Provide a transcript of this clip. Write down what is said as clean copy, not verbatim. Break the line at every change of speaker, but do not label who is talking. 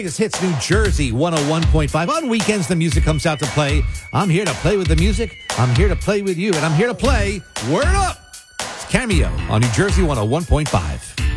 Biggest hits, New Jersey 101.5. On weekends, the music comes out to play. I'm here to play with the music. I'm here to play with you. And I'm here to play Word Up. It's Cameo on New Jersey 101.5.